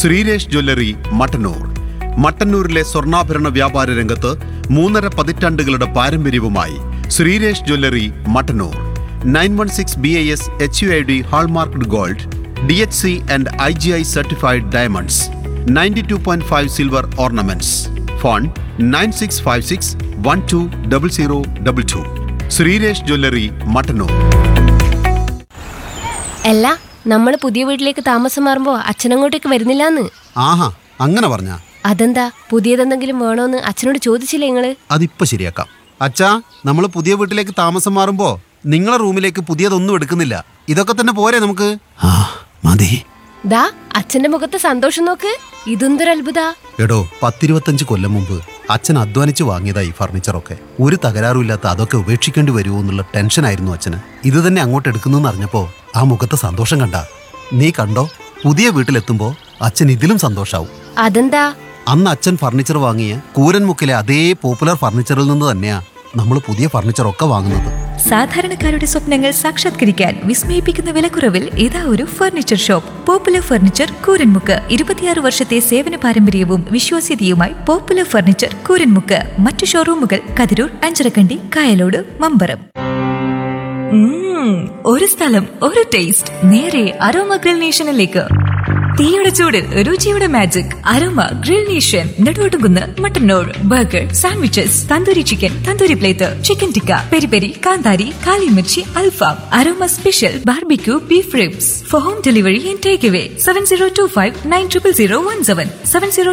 Sreeresh jewellery Mattannur. മട്ടന്നൂരിലെ സ്വർണ്ണാഭരണ വ്യാപാര രംഗത്ത് 3.5 പതിറ്റാണ്ടുകളുടെ പാരമ്പര്യവുമായി Sreeresh jewellery Mattannur. 916 BIS HUID hallmarked gold, DHC and IGI certified diamonds, 92.5 silver ornaments. Phone 9656120022. Sreeresh jewellery Mattannur. അല്ല, നമ്മൾ പുതിയ വീട്ടിലേക്ക് താമസം മാറുമ്പോ അച്ഛനങ്ങോട്ടേക്ക് വരുന്നില്ലാന്ന്. ആഹാ, അങ്ങനെ പറഞ്ഞാ? അതെന്താ, പുതിയതെന്തെങ്കിലും വേണോന്ന് അച്ഛനോട് ചോദിച്ചില്ലേ നിങ്ങള്? അതിപ്പോ ശരിയാക്കാം. അച്ഛാ, നമ്മൾ പുതിയ വീട്ടിലേക്ക് താമസം മാറുമ്പോ നിങ്ങളെ റൂമിലേക്ക് പുതിയതൊന്നും എടുക്കുന്നില്ല. ഇതൊക്കെ തന്നെ പോരെ നമുക്ക്? മതി. ദാ അച്ഛന്റെ മുഖത്ത് സന്തോഷം നോക്ക്. ഇതെന്തൊരു അത്ഭുത. എടോ, 10-25 കൊല്ലം മുമ്പ് അച്ഛൻ അധ്വാനിച്ച് വാങ്ങിയതാ ഈ ഫർണിച്ചറൊക്കെ. ഒരു തകരാറുമില്ലാത്ത അതൊക്കെ ഉപേക്ഷിക്കേണ്ടി വരുമോ എന്നുള്ള ടെൻഷനായിരുന്നു അച്ഛന്. ഇത് തന്നെ അങ്ങോട്ട് എടുക്കുന്നെന്ന് അറിഞ്ഞപ്പോ ആ മുഖത്തെ സന്തോഷം കണ്ട നീ കണ്ടോ? പുതിയ വീട്ടിലെത്തുമ്പോ അച്ഛൻ ഇതിലും സന്തോഷാവും. അതെന്താ? അന്ന് അച്ഛൻ ഫർണിച്ചർ വാങ്ങിയ കൂരൻമുക്കിലെ അതേ പോപ്പുലർ ഫർണിച്ചറിൽ നിന്ന് തന്നെയാ നമ്മൾ പുതിയ ഫർണിച്ചറൊക്കെ വാങ്ങുന്നത്. സാധാരണക്കാരുടെ സ്വപ്നങ്ങൾ സാക്ഷാത്കരിക്കാൻ വിസ്മയിപ്പിക്കുന്ന വിലക്കുറവിൽ ഇതാ ഒരു furniture shop. Popular furniture Kooranmukku. 26 വർഷത്തെ സേവന പാരമ്പര്യവും വിശ്വാസ്യതയുമായി പോപ്പുലർ ഫർണിച്ചർ കൂരൻമുക്ക്. മറ്റു ഷോറൂമുകൾ കതിരൂർ, അഞ്ചരക്കണ്ടി, കായലോട്, മമ്പറം. ഒരു സ്ഥലം, ഒരു ടേസ്റ്റ്. നേരെ അരോമ ഗ്രിൽ നേഷനിലേക്ക്. തീയുടെ ചൂടിൽ രുചിയുടെ magic. Aroma grill nation, Neduvattukunnu, Mattannur. Burger, sandwiches, tandoori chicken, tandoori plate, chicken tikka, peri peri, കാന്താരി, കാലിമിർച്ചി, അൽഫാം. Aroma special barbecue beef ribs. Four home delivery and take away 7025900017.